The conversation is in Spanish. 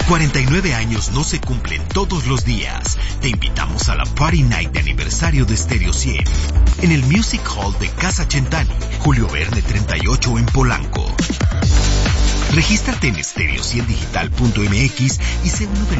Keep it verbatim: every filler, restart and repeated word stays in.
cuarenta y nueve años no se cumplen todos los días. Te invitamos a la Party Night de aniversario de Stereo cien en el Music Hall de Casa Centani, Julio Verne treinta y ocho en Polanco. Regístrate en stereo cien digital punto m x y sé uno de